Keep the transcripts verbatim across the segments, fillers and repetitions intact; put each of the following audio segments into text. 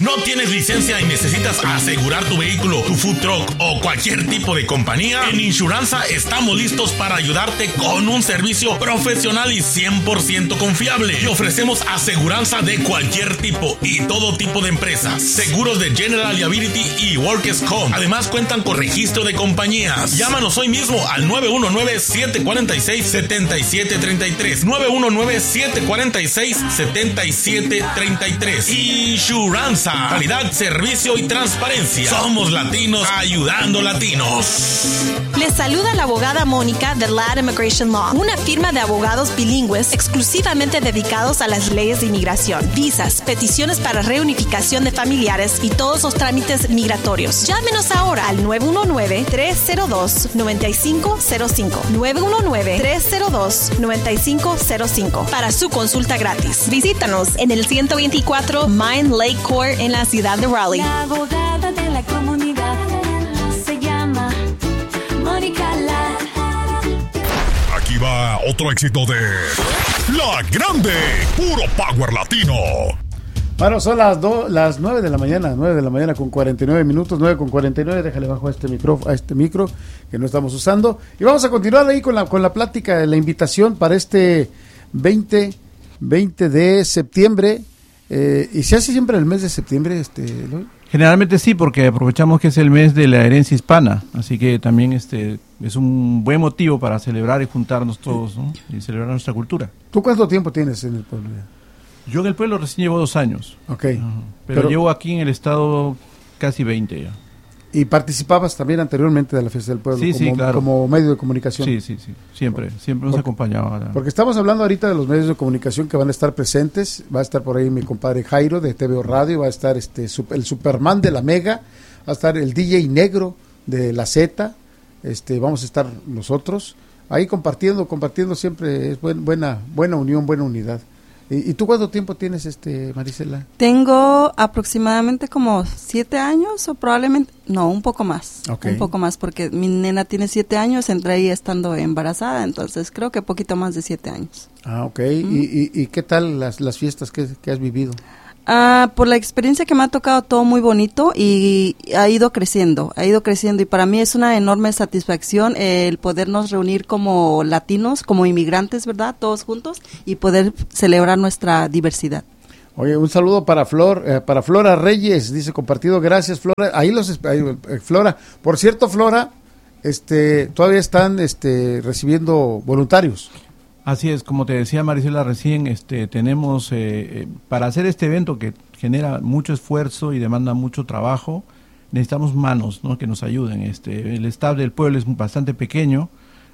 ¿No tienes licencia y necesitas asegurar tu vehículo, tu food truck o cualquier tipo de compañía? En Insuranza estamos listos para ayudarte con un servicio profesional y cien por ciento confiable. Y ofrecemos aseguranza de cualquier tipo y todo tipo de empresas. Seguros de General Liability y Workers' Comp. Además cuentan con registro de compañías. Llámanos hoy mismo al nueve uno nueve, siete cuatro seis, siete siete tres tres. nueve uno nueve, siete cuatro seis, siete siete tres tres. Insuranza. Calidad, servicio y transparencia. Somos latinos ayudando latinos. Les saluda la abogada Mónica de Ladd Immigration Law, una firma de abogados bilingües exclusivamente dedicados a las leyes de inmigración, visas, peticiones para reunificación de familiares y todos los trámites migratorios. Llámenos ahora al nueve uno nueve, tres cero dos, nueve cinco cero cinco, nueve uno nueve, tres cero dos, nueve cinco cero cinco para su consulta gratis. Visítanos en el ciento veinticuatro Mine Lake Court en la ciudad de Raleigh. La abogada de la comunidad se llama Mónica Ladd. Aquí va otro éxito de La Grande, puro power latino. Bueno, son las do, las nueve de la mañana, nueve de la mañana con cuarenta y nueve minutos, nueve con cuarenta y nueve, déjale bajo a este micro, a este micro que no estamos usando. Y vamos a continuar ahí con la, con la plática, la invitación para este veinte de septiembre. Eh, ¿Y se hace siempre el mes de septiembre, este, Eloy? Generalmente sí, porque aprovechamos que es el mes de la herencia hispana, así que también este es un buen motivo para celebrar y juntarnos todos, ¿no? Y celebrar nuestra cultura. ¿Tú cuánto tiempo tienes en el pueblo? Yo en el pueblo recién llevo dos años. Ok. Uh-huh. Pero, pero llevo aquí en el estado casi veinte ya. ¿Y participabas también anteriormente de la fiesta del pueblo? Sí, como, sí, claro. Como medio de comunicación. Sí, sí, sí. Siempre, siempre nos acompañaba. La... Porque estamos hablando ahorita de los medios de comunicación que van a estar presentes. Va a estar por ahí mi compadre Jairo de T V O Radio, va a estar este el Superman de la Mega, va a estar el D J Negro de la Z, este, vamos a estar nosotros ahí compartiendo, compartiendo siempre es buen, buena, buena unión, buena unidad. ¿Y, y tú cuánto tiempo tienes, este, Marisela? Tengo aproximadamente como siete años o probablemente, no, un poco más, okay. un poco más porque mi nena tiene siete años, entré ahí estando embarazada, entonces creo que poquito más de siete años. Ah, ok. ¿Y, y, y qué tal las, las fiestas que, que has vivido? Ah, por la experiencia que me ha tocado, todo muy bonito y ha ido creciendo, ha ido creciendo y para mí es una enorme satisfacción eh, el podernos reunir como latinos, como inmigrantes, ¿verdad? Todos juntos y poder celebrar nuestra diversidad. Oye, un saludo para Flor, eh, para Flora Reyes, dice compartido, gracias Flora. Ahí los ahí, eh, Flora, por cierto Flora, este, todavía están este recibiendo voluntarios. Así es, como te decía Marisela recién, este, tenemos, eh, eh, para hacer este evento que genera mucho esfuerzo y demanda mucho trabajo, necesitamos manos, ¿no?, que nos ayuden. Este, el staff del pueblo es bastante pequeño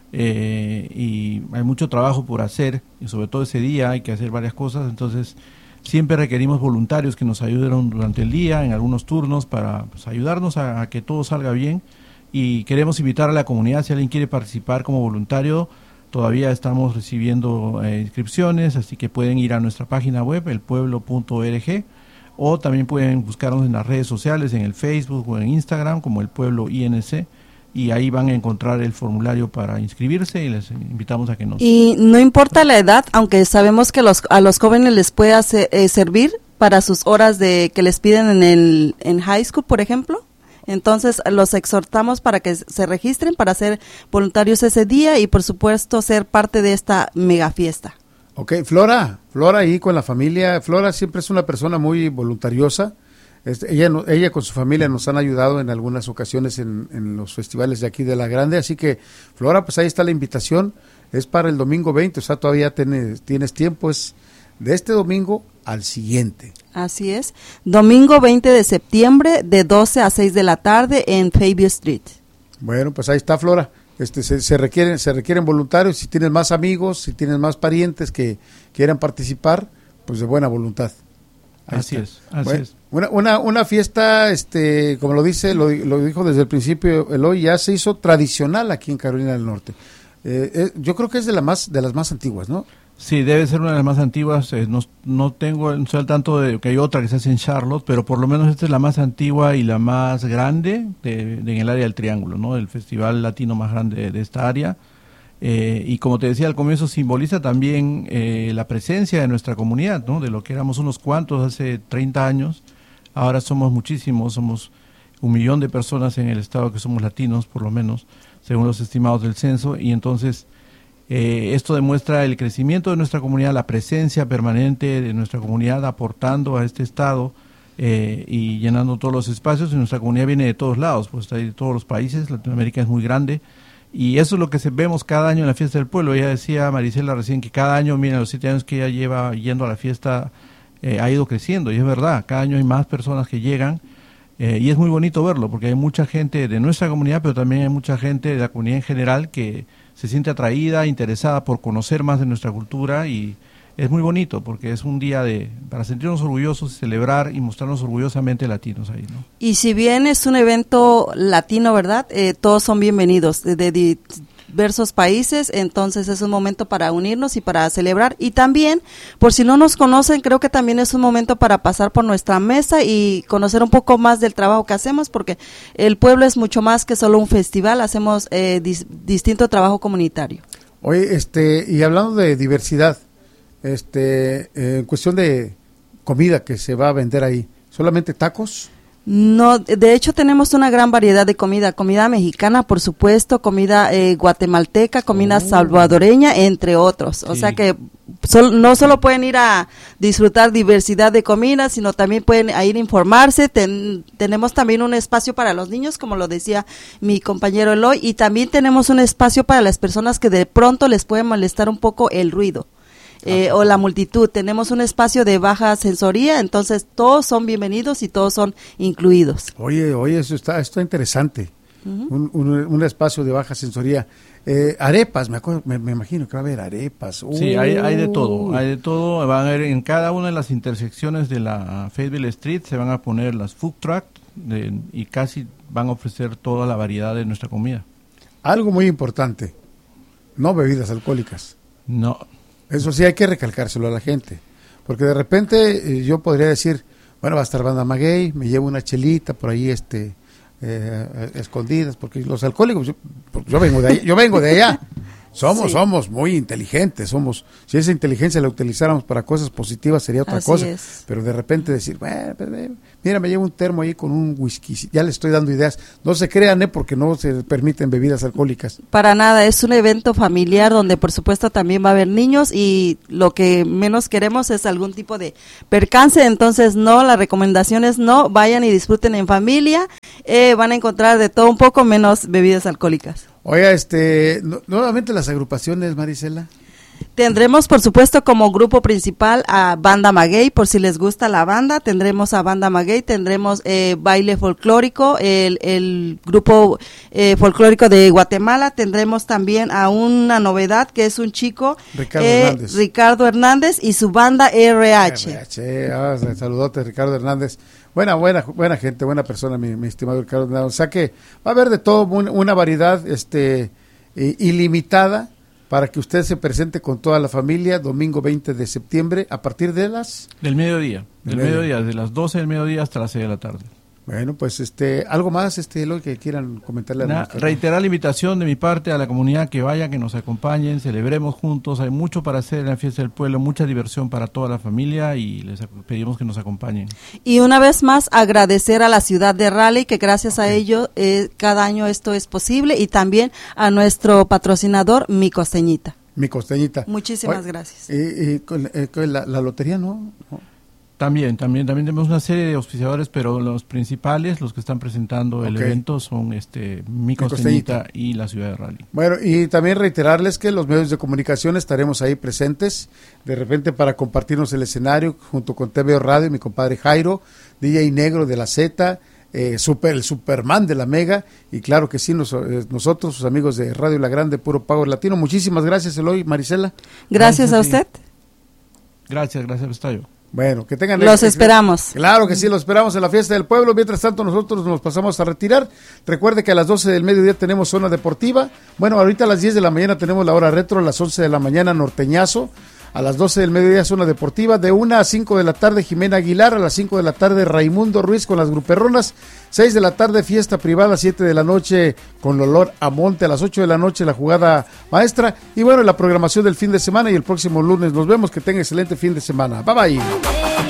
eh, y hay mucho trabajo por hacer, y sobre todo ese día hay que hacer varias cosas, entonces siempre requerimos voluntarios que nos ayuden durante el día, en algunos turnos, para pues, ayudarnos a, a que todo salga bien, y queremos invitar a la comunidad, si alguien quiere participar como voluntario. Todavía estamos recibiendo eh, inscripciones, así que pueden ir a nuestra página web, el pueblo punto org, o también pueden buscarnos en las redes sociales, en el Facebook o en Instagram, como El Pueblo I N C, y ahí van a encontrar el formulario para inscribirse y les invitamos a que nos... Y no importa la edad, aunque sabemos que los, a los jóvenes les puede hacer, eh, servir para sus horas de que les piden en el en high school, por ejemplo. Entonces los exhortamos para que se registren para ser voluntarios ese día y por supuesto ser parte de esta mega fiesta. Ok, Flora, Flora ahí con la familia, Flora siempre es una persona muy voluntariosa, este, ella, ella con su familia nos han ayudado en algunas ocasiones en, en los festivales de aquí de La Grande, así que Flora, pues ahí está la invitación, es para el domingo veinte, o sea todavía tienes, tienes tiempo, es de este domingo al siguiente. Así es, domingo veinte de septiembre de doce a seis de la tarde en Fabio Street. Bueno, pues ahí está Flora, este se, se requieren se requieren voluntarios, si tienes más amigos, si tienes más parientes que quieran participar, pues de buena voluntad. Ahí así está. es, así bueno, es. Una, una, una fiesta, este, como lo dice, lo, lo dijo desde el principio Eloy, ya se hizo tradicional aquí en Carolina del Norte. Eh, eh, yo creo que es de la más de las más antiguas, ¿no? Sí, debe ser una de las más antiguas. Eh, no, no tengo, no sé al tanto de que hay otra que se hace en Charlotte, pero por lo menos esta es la más antigua y la más grande de, de, en el área del Triángulo, ¿no? El festival latino más grande de, de esta área. Eh, y como te decía al comienzo, simboliza también eh, la presencia de nuestra comunidad, ¿no? De lo que éramos unos cuantos hace treinta años, Ahora somos muchísimos, somos un millón de personas en el estado que somos latinos, por lo menos, según los estimados del censo, y entonces eh, esto demuestra el crecimiento de nuestra comunidad, la presencia permanente de nuestra comunidad aportando a este estado eh, y llenando todos los espacios. Y nuestra comunidad viene de todos lados, pues está de todos los países, Latinoamérica es muy grande, y eso es lo que se, vemos cada año en la fiesta del pueblo. Ella decía, Marisela, recién que cada año, mira, los siete años que ella lleva yendo a la fiesta, eh, ha ido creciendo, y es verdad, cada año hay más personas que llegan. Eh, y es muy bonito verlo, porque hay mucha gente de nuestra comunidad, pero también hay mucha gente de la comunidad en general que se siente atraída, interesada por conocer más de nuestra cultura, y es muy bonito, porque es un día de para sentirnos orgullosos, celebrar y mostrarnos orgullosamente latinos ahí, ¿no? Y si bien es un evento latino, ¿verdad? Eh, todos son bienvenidos de, de, de diversos países, entonces es un momento para unirnos y para celebrar. Y también, por si no nos conocen, creo que también es un momento para pasar por nuestra mesa y conocer un poco más del trabajo que hacemos, porque el pueblo es mucho más que solo un festival, hacemos eh, dis, distinto trabajo comunitario. Oye, este, y hablando de diversidad, este, eh, en cuestión de comida que se va a vender ahí, ¿solamente tacos? No, de hecho tenemos una gran variedad de comida, comida mexicana, por supuesto, comida eh, guatemalteca, comida oh. salvadoreña, entre otros. O sí. sea que sol, no solo pueden ir a disfrutar diversidad de comida, sino también pueden ir a informarse. Ten, tenemos también un espacio para los niños, como lo decía mi compañero Eloy, y también tenemos un espacio para las personas que de pronto les puede molestar un poco el ruido. Eh, o la multitud. Tenemos un espacio de baja sensoría, entonces todos son bienvenidos y todos son incluidos. Oye, oye, eso está, está interesante. Uh-huh. un, un, un espacio de baja sensoría. Eh, arepas, me, acuerdo, me, me imagino que va a haber arepas. Uh. Sí, hay, hay de todo, hay de todo. Van a ver en cada una de las intersecciones de la Fayetteville Street, se van a poner las food trucks de, y casi van a ofrecer toda la variedad de nuestra comida. Algo muy importante, no bebidas alcohólicas. No. Eso sí hay que recalcárselo a la gente, porque de repente eh, yo podría decir, bueno, va a estar Banda Maguey, me llevo una chelita por ahí este eh, escondidas, porque los alcohólicos, yo, yo vengo de allá, yo vengo de allá. Somos, sí. somos muy inteligentes, somos, si esa inteligencia la utilizáramos para cosas positivas sería otra Así cosa, es. Pero de repente decir, bueno, mira, me llevo un termo ahí con un whisky, ya le estoy dando ideas, no se crean, ¿eh? Porque no se permiten bebidas alcohólicas. Para nada, es un evento familiar donde por supuesto también va a haber niños y lo que menos queremos es algún tipo de percance, entonces no, la recomendación es no, vayan y disfruten en familia, eh, van a encontrar de todo un poco menos bebidas alcohólicas. Oiga, este, no, nuevamente las agrupaciones, Marisela. Tendremos, por supuesto, como grupo principal a Banda Maguey, por si les gusta la banda, tendremos a Banda Maguey, tendremos eh, baile folclórico, el, el grupo eh, folclórico de Guatemala, tendremos también a una novedad que es un chico, Ricardo, eh, Hernández. Ricardo Hernández y su banda R H. R H, ah, saludote Ricardo Hernández. Buena, buena, buena gente, buena persona, mi, mi estimado Ricardo Hernández. O sea que va a haber de todo, una, una variedad este ilimitada, para que usted se presente con toda la familia, domingo veinte de septiembre, a partir de las... Del mediodía, del medio. mediodía, de las doce del mediodía hasta las seis de la tarde. Bueno, pues este, algo más, este, lo que quieran comentarle a Na, reiterar la invitación de mi parte a la comunidad que vaya, que nos acompañen, celebremos juntos, hay mucho para hacer en la fiesta del pueblo, mucha diversión para toda la familia y les pedimos que nos acompañen. Y una vez más agradecer a la ciudad de Raleigh, que gracias okay. a ello eh, cada año esto es posible, y también a nuestro patrocinador, Mi Costeñita. Mi Costeñita. Muchísimas Oye, gracias. Y, y con, eh, con la, la lotería, ¿no? ¿no? También, también, también tenemos una serie de auspiciadores, pero los principales, los que están presentando el okay. evento son este Mi Costeñita y la ciudad de Raleigh. Bueno, y también reiterarles que los medios de comunicación estaremos ahí presentes, de repente para compartirnos el escenario junto con T V O Radio, mi compadre Jairo, D J Negro de la Z, eh, super, el Superman de la Mega, y claro que sí, nos, eh, nosotros, sus amigos de Radio La Grande, Puro Power Latino. Muchísimas gracias, Eloy, Marisela. Gracias, gracias a usted. Gracias, gracias, Estayo. Bueno, que tengan... Los esperamos. Claro que sí, los esperamos en la fiesta del pueblo. Mientras tanto, nosotros nos pasamos a retirar. Recuerde que a las doce del mediodía tenemos zona deportiva. Bueno, ahorita a las diez de la mañana tenemos la hora retro, a las once de la mañana norteñazo. A las doce del mediodía zona deportiva. De una a cinco de la tarde Jimena Aguilar. A las cinco de la tarde Raimundo Ruiz con las gruperronas. seis de la tarde fiesta privada. siete de la noche con olor a monte. A las ocho de la noche la jugada maestra. Y bueno, la programación del fin de semana. Y el próximo lunes nos vemos. Que tenga excelente fin de semana. Bye bye.